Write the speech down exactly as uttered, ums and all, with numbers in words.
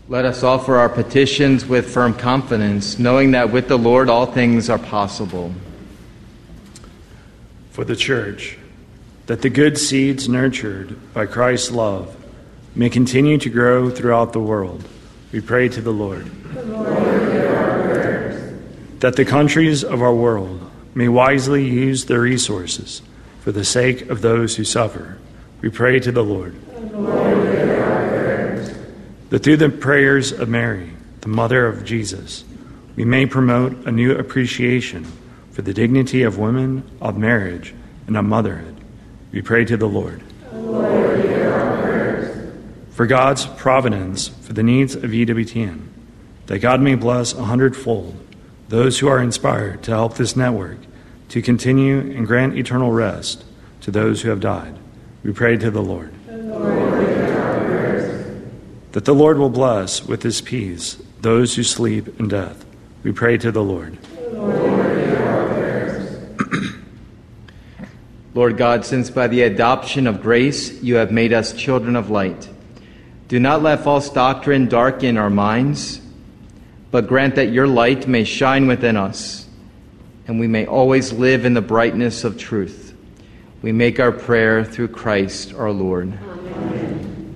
Let us offer our petitions with firm confidence, knowing that with the Lord all things are possible. For the Church, that the good seeds nurtured by Christ's love may continue to grow throughout the world, we pray to the Lord. The Lord hear our prayers. That the countries of our world may wisely use their resources for the sake of those who suffer, we pray to the Lord. The Lord hear our prayers. That through the prayers of Mary, the mother of Jesus, we may promote a new appreciation for the dignity of women, of marriage, and of motherhood, we pray to the Lord. The Lord hear our prayers. For God's providence for the needs of E W T N, that God may bless a hundredfold those who are inspired to help this network to continue and grant eternal rest to those who have died, we pray to the Lord. The Lord hear our prayers. That the Lord will bless with his peace those who sleep in death, we pray to the Lord. The Lord hear our prayers. Lord God, since by the adoption of grace you have made us children of light, do not let false doctrine darken our minds, but grant that your light may shine within us, and we may always live in the brightness of truth. We make our prayer through Christ our Lord.